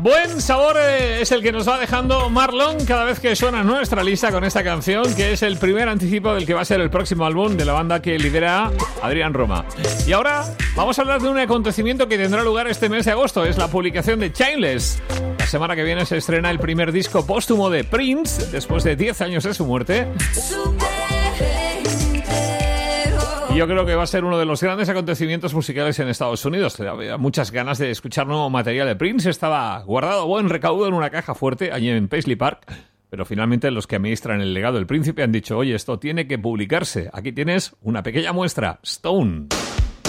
Buen sabor es el que nos va dejando Marlon cada vez que suena nuestra lista con esta canción, que es el primer anticipo del que va a ser el próximo álbum de la banda que lidera Adrián Roma. Y ahora vamos a hablar de un acontecimiento que tendrá lugar este mes de agosto. Es la publicación de Chainless. La semana que viene se estrena el primer disco póstumo de Prince, después de 10 años de su muerte. Y yo creo que va a ser uno de los grandes acontecimientos musicales en Estados Unidos. Había muchas ganas de escuchar nuevo material de Prince. Estaba guardado a buen recaudo en una caja fuerte allí en Paisley Park. Pero finalmente los que administran el legado del príncipe han dicho: oye, esto tiene que publicarse. Aquí tienes una pequeña muestra. Stone.